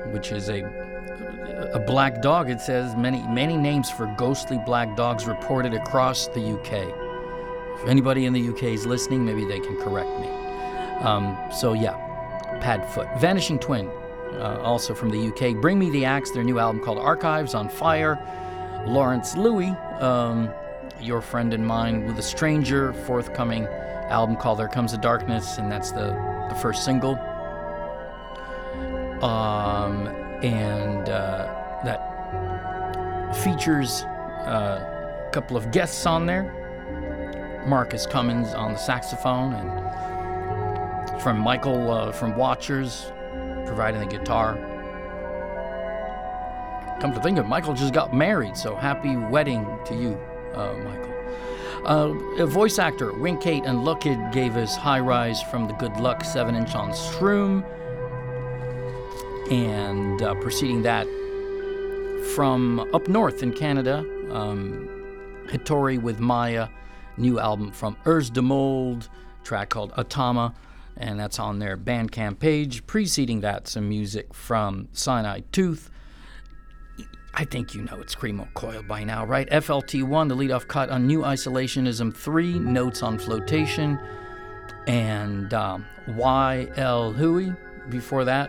which is a black dog. It says many names for ghostly black dogs reported across the UK. If anybody in the UK is listening, maybe they can correct me. So yeah, Padfoot. Vanishing Twin, also from the UK. Bring Me the Axe, their new album called Archives on Fire. Lawrence Louis, your friend and mine, with A Stranger, forthcoming album called There Comes a Darkness, and that's the first single. And that features a couple of guests on there. Marcus Cummins on the saxophone, and from Michael from Watchers providing the guitar. Come to think of it, Michael just got married, so happy wedding to you, Michael. A voice actor, Winkate and Lookid, gave us High Rise from the Good Luck 7-inch on Shroom. And preceding that, from up north in Canada, Hitori with Maya, new album from Urs de Mold, track called Atama, and that's on their Bandcamp page. Preceding that, some music from Cyanide Tooth. I think you know it's Screamo Coil by now, right? FLT1, the leadoff cut on New Isolationism 3, Notes on Flotation, and YL Hui before that,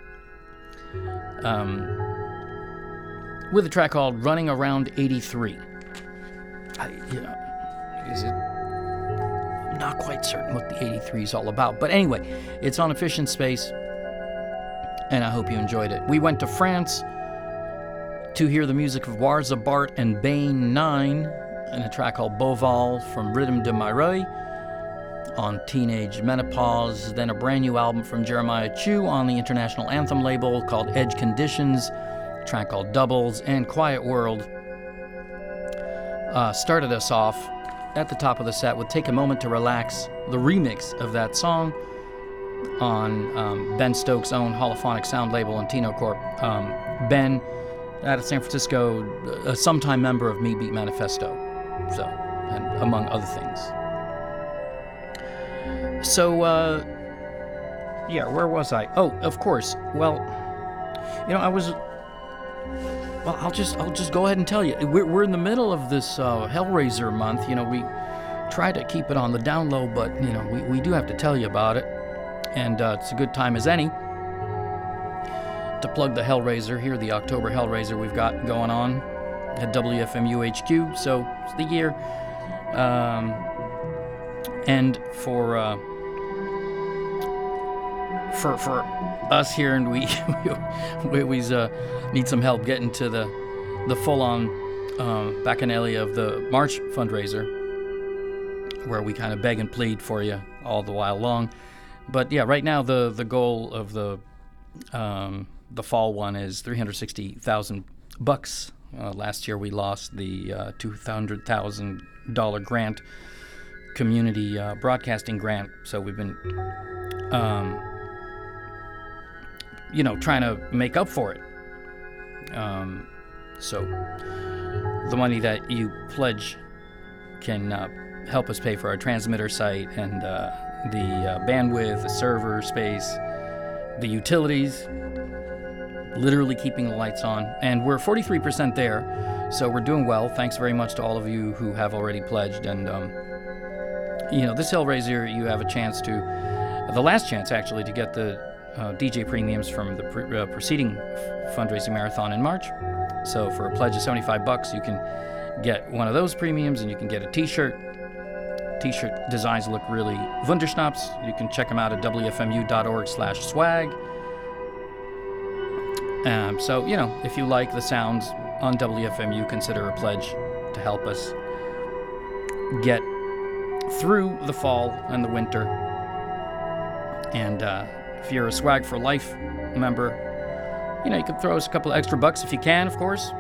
with a track called Running Around 83. I'm not quite certain what the 83 is all about, but anyway, it's on Efficient Space, and I hope you enjoyed it. We went to France to hear the music of Warza Bart and Bane 9, and a track called Boval from Rhythm de Marais on Teenage Menopause, then a brand new album from Jeremiah Chu on the International Anthem label called Edge Conditions, a track called Doubles, and Quiet World started us off at the top of the set with Take a Moment to Relax, the remix of that song on Ben Stokes' own Holophonic Sound label and Tino Corp. Ben, out of San Francisco, a sometime member of Me Beat Manifesto, so, and among other things. So, yeah, where was I? Oh, of course. Well, I'll just go ahead and tell you. We're in the middle of this Hellraiser month. We try to keep it on the down low, but, we do have to tell you about it. And it's a good time as any to plug the Hellraiser here, the October Hellraiser we've got going on at WFMU HQ. So it's the year. And for us here, and we always need some help getting to the full-on bacchanalia of the March fundraiser, where we kind of beg and plead for you all the while long. But yeah, right now the goal of the fall one is $360,000. Last year we lost the $200,000 grant, community broadcasting grant, so we've been trying to make up for it. So the money that you pledge can help us pay for our transmitter site and the bandwidth, the server space, the utilities, literally keeping the lights on. And we're 43% there, so we're doing well. Thanks very much to all of you who have already pledged. And this Hellraiser, you have a chance to, the last chance actually, to get the DJ premiums from the preceding fundraising marathon in March. So for a pledge of $75, you can get one of those premiums, and you can get a t-shirt. T-shirt designs look really wunderschnaps. You can check them out at wfmu.org/swag. So, if you like the sounds on WFMU, consider a pledge to help us get through the fall and the winter. And if you're a Swag for Life member, you can throw us a couple of extra bucks if you can, of course.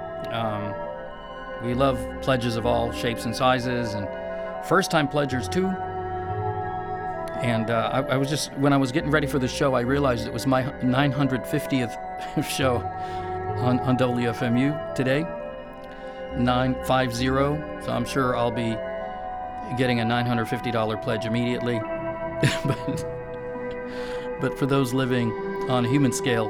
We love pledges of all shapes and sizes, and first-time pledgers too. And I was just, when I was getting ready for the show, I realized it was my 950th show on WFMU today. 950. So I'm sure I'll be getting a $950 pledge immediately. But for those living on a human scale,